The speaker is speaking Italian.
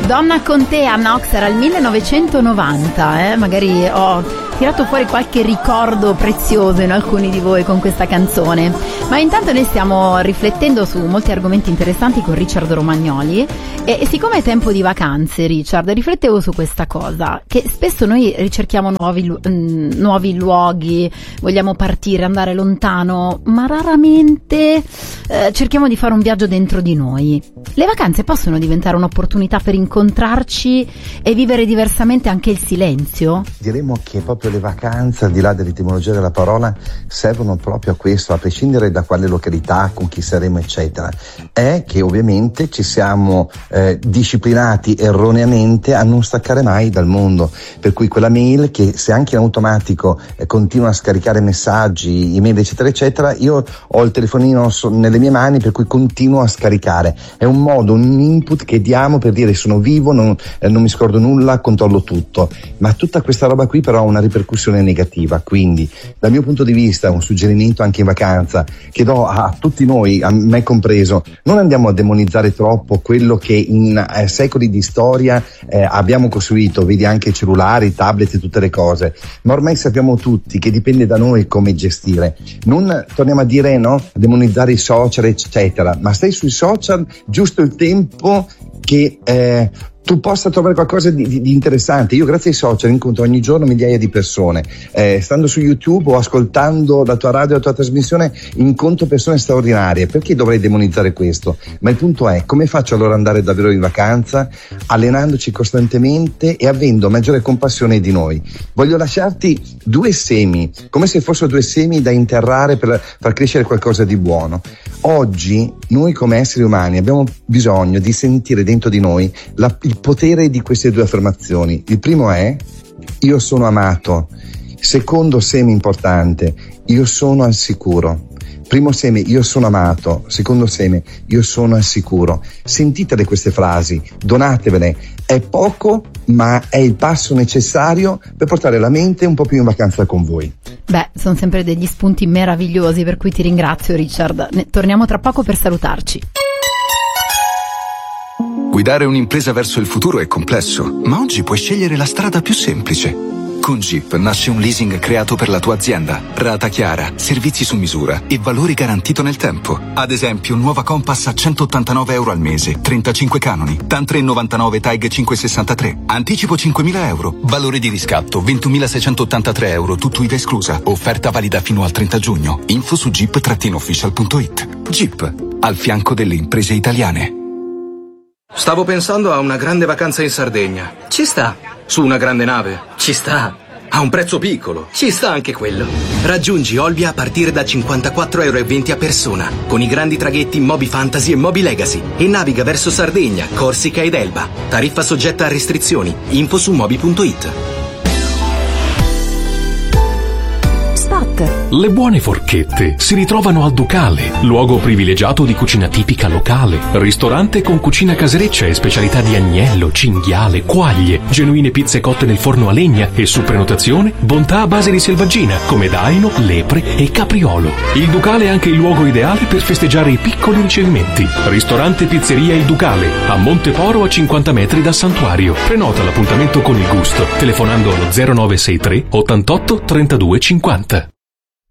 Donna con te, Anna Ox, era il 1990, magari ho tirato fuori qualche ricordo prezioso in alcuni di voi con questa canzone, ma intanto noi stiamo riflettendo su molti argomenti interessanti con Richard Romagnoli e siccome è tempo di vacanze, Richard, riflettevo su questa cosa, che spesso noi ricerchiamo nuovi luoghi, vogliamo partire, andare lontano, ma raramente cerchiamo di fare un viaggio dentro di noi. Le vacanze possono diventare un'opportunità per incontrarci e vivere diversamente anche il silenzio? Diremmo che proprio le vacanze, al di là dell'etimologia della parola, servono proprio a questo, a prescindere da quale località, con chi saremo eccetera. È che ovviamente ci siamo disciplinati erroneamente a non staccare mai dal mondo, per cui quella mail che se anche in automatico continua a scaricare messaggi, email eccetera eccetera, io ho il telefonino nelle mie mani per cui continuo a scaricare. È un modo, un input che diamo per dire sono vivo, non mi scordo nulla, controllo tutto, ma tutta questa roba qui però ha una ripercussione negativa, quindi dal mio punto di vista un suggerimento anche in vacanza che do a tutti noi, a me compreso: non andiamo a demonizzare troppo quello che in secoli di storia abbiamo costruito, vedi anche i cellulari, tablet e tutte le cose, ma ormai sappiamo tutti che dipende da noi come gestire. Non torniamo a dire no, a demonizzare i social eccetera, ma stai sui social giusto il tempo che tu possa trovare qualcosa di interessante. Io grazie ai social incontro ogni giorno migliaia di persone, stando su YouTube o ascoltando la tua radio, la tua trasmissione, incontro persone straordinarie. Perché dovrei demonizzare questo? Ma il punto è: come faccio allora ad andare davvero in vacanza? Allenandoci costantemente e avendo maggiore compassione di noi. Voglio lasciarti due semi, come se fossero due semi da interrare per far crescere qualcosa di buono. Oggi noi come esseri umani abbiamo bisogno di sentire dentro di noi il potere di queste due affermazioni. Il primo è: io sono amato. Secondo seme importante: io sono al sicuro. Primo seme: io sono amato. Secondo seme: io sono al sicuro. Sentitele queste frasi, donatevele. È poco, ma è il passo necessario per portare la mente un po' più in vacanza con voi. Beh, sono sempre degli spunti meravigliosi, per cui ti ringrazio, Richard. Torniamo tra poco per salutarci. Guidare un'impresa verso il futuro è complesso, ma oggi puoi scegliere la strada più semplice. Con Jeep nasce un leasing creato per la tua azienda. Rata chiara, servizi su misura e valore garantito nel tempo. Ad esempio, nuova Compass a €189 al mese, 35 canoni, TAN 399 TAG 563, anticipo €5.000, valore di riscatto €21.683, tutto IVA esclusa. Offerta valida fino al 30 giugno. Info su jeep-official.it. Jeep, al fianco delle imprese italiane. Stavo pensando a una grande vacanza in Sardegna. Ci sta. Su una grande nave. Ci sta. A un prezzo piccolo. Ci sta anche quello. Raggiungi Olbia a partire da €54,20 a persona, con i grandi traghetti Moby Fantasy e Moby Legacy, e naviga verso Sardegna, Corsica ed Elba. Tariffa soggetta a restrizioni. Info su moby.it. Le buone forchette si ritrovano al Ducale, luogo privilegiato di cucina tipica locale, ristorante con cucina casereccia e specialità di agnello, cinghiale, quaglie, genuine pizze cotte nel forno a legna e su prenotazione bontà a base di selvaggina come daino, lepre e capriolo. Il Ducale è anche il luogo ideale per festeggiare i piccoli ricevimenti. Ristorante Pizzeria Il Ducale, a Monteporo a 50 metri dal santuario. Prenota l'appuntamento con il gusto telefonando allo 0963 88 32 50.